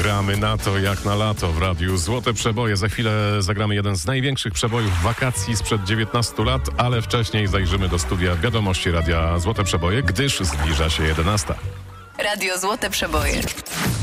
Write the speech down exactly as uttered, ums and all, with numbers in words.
Gramy na to jak na lato w radiu Złote Przeboje. Za chwilę zagramy jeden z największych przebojów wakacji sprzed dziewiętnastu lat, ale wcześniej zajrzymy do studia wiadomości radia Złote Przeboje, gdyż zbliża się jedenasta. Radio Złote Przeboje.